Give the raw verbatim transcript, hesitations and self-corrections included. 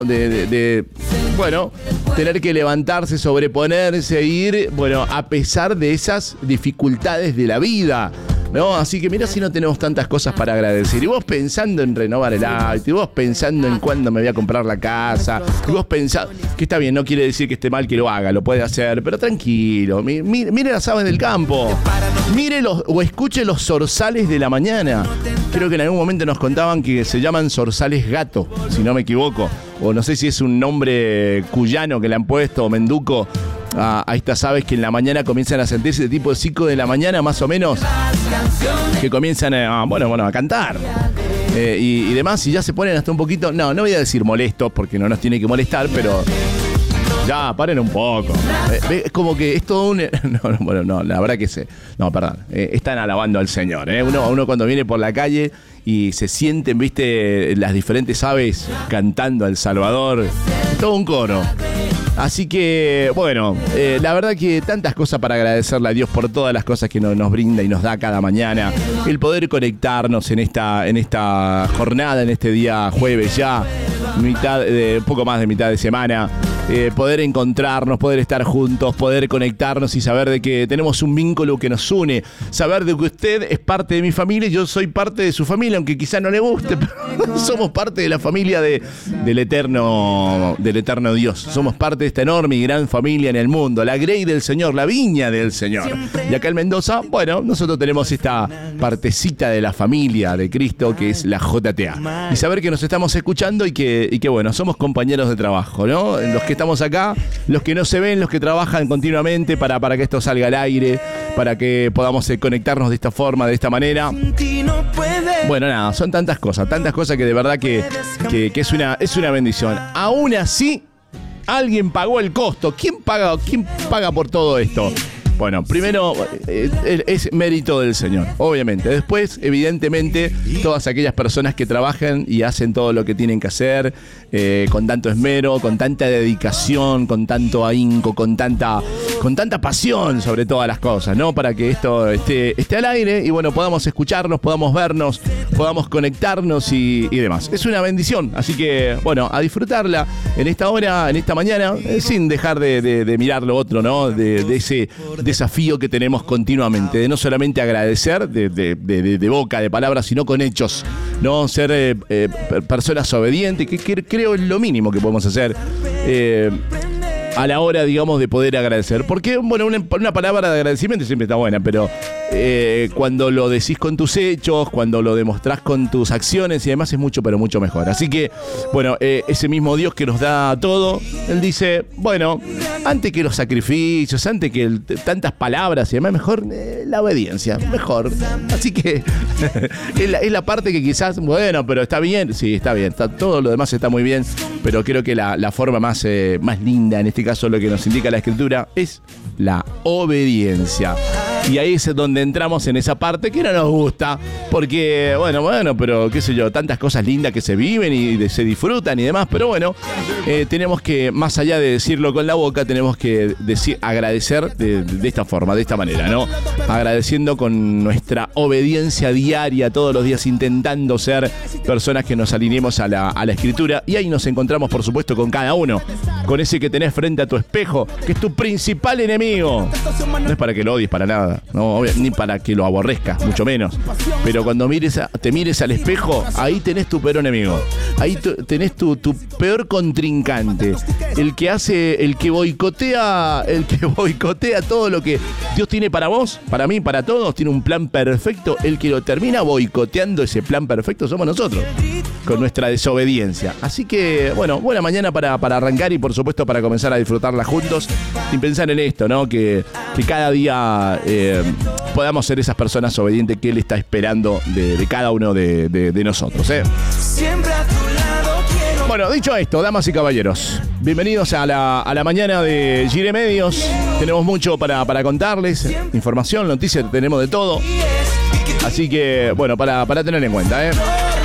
De, de, de, bueno, tener que levantarse, sobreponerse, ir, bueno, a pesar de esas dificultades de la vida, ¿no? Así que mira si no tenemos tantas cosas para agradecer. Y vos pensando en renovar el auto, y vos pensando en cuándo me voy a comprar la casa, y vos pensando, que está bien, no quiere decir que esté mal que lo haga, lo puede hacer, pero tranquilo, mire, mire las aves del campo, mire los, o escuche los zorzales de la mañana. Creo que en algún momento nos contaban que se llaman zorzales gato, si no me equivoco. O no sé si es un nombre cuyano que le han puesto, o menduco, a, a estas aves que en la mañana comienzan a sentirse de tipo cinco de la mañana más o menos, que comienzan a, bueno, bueno, a cantar eh, y, y demás, y ya se ponen hasta un poquito, no, no voy a decir molestos porque no nos tiene que molestar, pero ya, paren un poco. Eh, es como que es todo un... No, no, bueno, no, la verdad que sé. No, perdón. Eh, están alabando al Señor. ¿eh? Uno, uno cuando viene por la calle y se sienten, viste, las diferentes aves cantando al Salvador. Es todo un coro. Así que, bueno, eh, la verdad que tantas cosas para agradecerle a Dios por todas las cosas que nos, nos brinda y nos da cada mañana. El poder conectarnos en esta, en esta jornada, en este día jueves ya, mitad de, poco más de mitad de semana. Eh, poder encontrarnos, poder estar juntos, poder conectarnos y saber de que tenemos un vínculo que nos une. Saber de que usted es parte de mi familia y yo soy parte de su familia, aunque quizá no le guste, pero somos parte de la familia de, del eterno, del eterno Dios. Somos parte de esta enorme y gran familia en el mundo, la Grey del Señor, la viña del Señor. Y acá en Mendoza, bueno, nosotros tenemos esta partecita de la familia de Cristo que es la J T A. Y saber que nos estamos escuchando y que, y que bueno, somos compañeros de trabajo, ¿no? Los que estamos acá, los que no se ven, los que trabajan continuamente para, para que esto salga al aire, para que podamos eh, conectarnos de esta forma, de esta manera. Bueno, nada, son tantas cosas, tantas cosas que de verdad que, que, que es una, es una bendición. Aún así, alguien pagó el costo. ¿Quién paga, quién paga por todo esto? Bueno, primero eh, es mérito del Señor, obviamente. Después, evidentemente, todas aquellas personas que trabajan y hacen todo lo que tienen que hacer eh, con tanto esmero, con tanta dedicación, con tanto ahínco, con tanta, con tanta pasión sobre todas las cosas, ¿no? Para que esto esté, esté al aire y bueno, podamos escucharnos, podamos vernos, podamos conectarnos y, y demás. Es una bendición, así que bueno, a disfrutarla en esta hora, en esta mañana, eh, sin dejar de, de, de mirar lo otro, ¿no? De, de ese desafío que tenemos continuamente, de no solamente agradecer de, de, de, de boca, de palabras, sino con hechos, no ser eh, eh, personas obedientes, que, que creo es lo mínimo que podemos hacer eh, a la hora, digamos, de poder agradecer. Porque, bueno, una, una palabra de agradecimiento siempre está buena, pero eh, cuando lo decís con tus hechos, cuando lo demostrás con tus acciones y demás, es mucho, pero mucho mejor. Así que, bueno, eh, ese mismo Dios que nos da todo, Él dice, bueno, antes que los sacrificios, antes que el, tantas palabras y demás, mejor eh, la obediencia, mejor. Así que es, la, es la parte que quizás, bueno, pero está bien, sí, está bien, está, todo lo demás está muy bien, pero creo que la, la forma más, eh, más linda, en este caso lo que nos indica la Escritura, es la obediencia. Y ahí es donde entramos en esa parte que no nos gusta, porque, bueno, bueno, pero qué sé yo, tantas cosas lindas que se viven y de, se disfrutan y demás, pero bueno, eh, tenemos que, más allá de decirlo con la boca, tenemos que decir, agradecer de, de esta forma, de esta manera, ¿no? Agradeciendo con nuestra obediencia diaria, todos los días intentando ser personas que nos alineemos a la, a la Escritura, y ahí nos encontramos, por supuesto, con cada uno, con ese que tenés frente a tu espejo, que es tu principal enemigo. No es para que lo odies, para nada. No, ni para que lo aborrezcas, mucho menos. Pero cuando mires a, te mires al espejo, ahí tenés tu peor enemigo. Ahí tu, tenés tu, tu peor contrincante. El que hace, el que boicotea, el que boicotea todo lo que Dios tiene para vos, para mí, para todos, tiene un plan perfecto. El que lo termina boicoteando ese plan perfecto somos nosotros, con nuestra desobediencia. Así que, bueno, buena mañana para, para arrancar y por supuesto para comenzar a disfrutarla juntos, sin pensar en esto, ¿no? Que, que cada día eh, podamos ser esas personas obedientes que Él está esperando de, de cada uno de, de, de nosotros, ¿eh? Siempre a tu lado quiero... Bueno, dicho esto, damas y caballeros, bienvenidos a la, a la mañana de Gire Medios. Tenemos mucho para, para contarles, información, noticias, tenemos de todo. Así que, bueno, para, para tener en cuenta, ¿eh?